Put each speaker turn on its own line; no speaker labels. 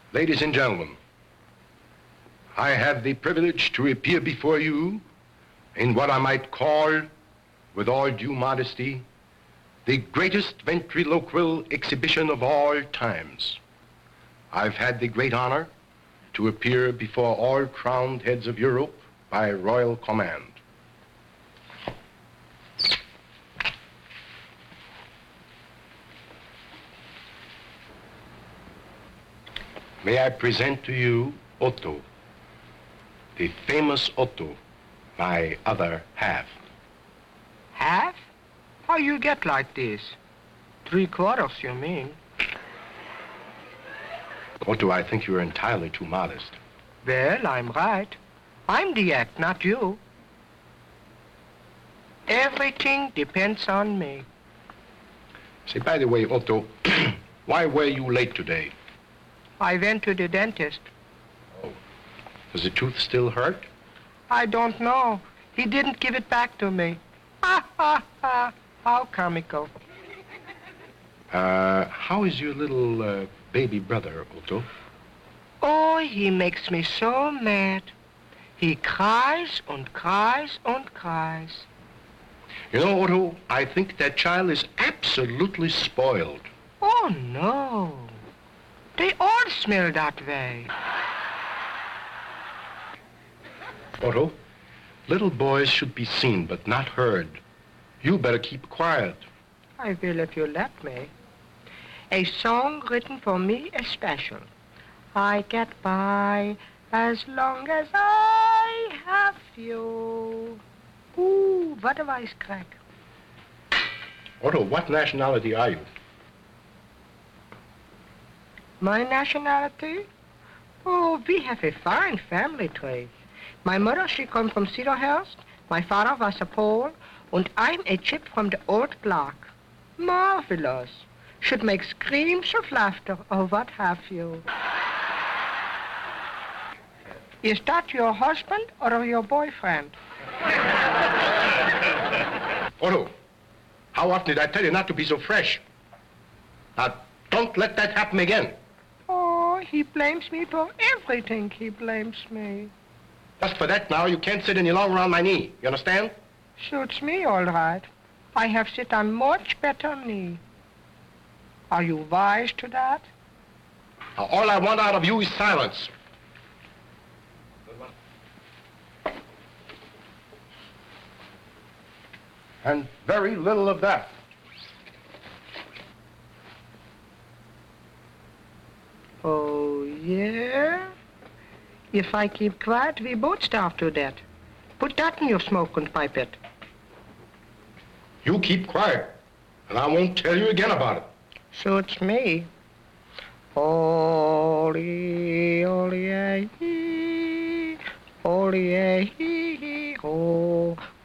Ladies and gentlemen, I have the privilege to appear before you in what I might call, with all due modesty, the greatest ventriloquial exhibition of all times. I've had the great honor to appear before all crowned heads of Europe by royal command. May I present to you Otto, the famous Otto, my other half.
Half? How you get like this? 3/4, you mean?
Otto, I think you're entirely too modest.
Well, I'm right. I'm the act, not you. Everything depends on me.
Say, by the way, Otto, why were you late today?
I went to the dentist.
Oh. Does the tooth still hurt?
I don't know. He didn't give it back to me. Ha, ha, ha. How comical.
How is your little baby brother, Otto?
Oh, he makes me so mad. He cries and cries and cries.
You know, Otto, I think that child is absolutely spoiled.
Oh, no. They all smell that way.
Otto, little boys should be seen but not heard. You better keep quiet.
I will if you let me. A song written for me is special. I get by as long as I have you. Ooh, what a voice crack.
Otto, what nationality are you?
My nationality? Oh, we have a fine family tree. My mother, she come from Cedarhurst. My father was a Pole. And I'm a chip from the old block. Marvelous. Should make screams of laughter or what have you. Is that your husband or your boyfriend?
Otto, how often did I tell you not to be so fresh? Now, don't let that happen again.
Oh, he blames me for everything. He blames me.
Just for that now, you can't sit any longer on my knee. You understand?
Suits me all right. I have sit on much better knee. Are you wise to that?
Now, all I want out of you is silence. And very little of that.
Oh, yeah? If I keep quiet, we both starve to death. Put that in your smoke and pipe it.
You keep quiet, and I won't tell you again about it.
Suits me. Holy